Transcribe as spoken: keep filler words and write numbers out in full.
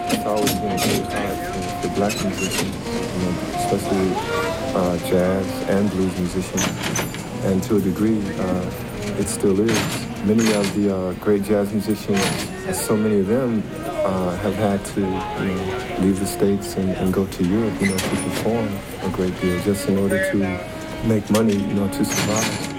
it's always been very hard for, for black musicians, you know, especially uh, jazz and blues musicians. And to a degree, uh, it still is. Many of the uh, great jazz musicians, so many of them uh, have had to, you know, leave the States and, and go to Europe, you know, to perform a great deal just in order to make money, you know, to survive.